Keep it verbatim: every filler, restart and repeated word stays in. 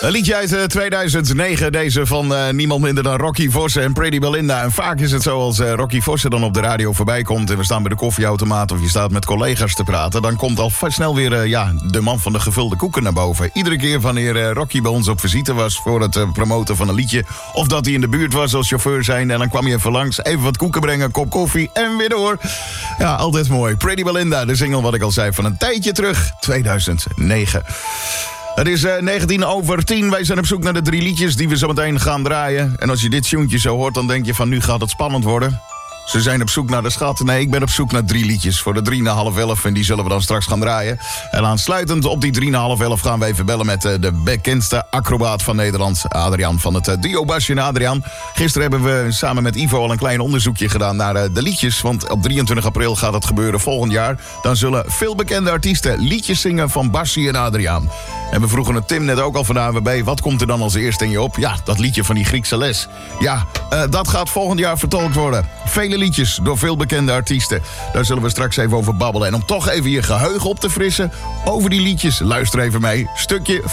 Een liedje uit uh, tweeduizend negen, deze van uh, niemand minder dan Rocky Vossen en Pretty Belinda. En vaak is het zo als uh, Rocky Vossen dan op de radio voorbij komt en we staan bij de koffieautomaat of je staat met collega's te praten, dan komt al snel weer uh, ja, de man van de gevulde koeken naar boven. Iedere keer wanneer uh, Rocky bij ons op visite was voor het uh, promoten van een liedje, of dat hij in de buurt was als chauffeur zijn, en dan kwam hij even langs, even wat koeken brengen, kop koffie en weer door. Ja, altijd mooi. Pretty Belinda, de single wat ik al zei van een tijdje terug, tweeduizend negen. Het is uh, negentien over tien. Wij zijn op zoek naar de drie liedjes die we zo meteen gaan draaien. En als je dit tuentje zo hoort, dan denk je van nu gaat het spannend worden. Ze zijn op zoek naar de schat. Nee, ik ben op zoek naar drie liedjes voor de drie na half elf. En die zullen we dan straks gaan draaien. En aansluitend op die drie na half elf gaan we even bellen met uh, de bekendste acrobaat van Nederland. Adriaan van het uh, duo Basje en Adriaan. Gisteren hebben we samen met Ivo al een klein onderzoekje gedaan naar uh, de liedjes. Want op drieëntwintig april gaat het gebeuren volgend jaar. Dan zullen veel bekende artiesten liedjes zingen van Basje en Adriaan. En we vroegen het Tim net ook al van de A W B. Wat komt er dan als eerste in je op? Ja, dat liedje van die Griekse les. Ja, uh, dat gaat volgend jaar vertolkt worden. Vele liedjes door veel bekende artiesten. Daar zullen we straks even over babbelen. En om toch even je geheugen op te frissen over die liedjes, luister even mee. Stukje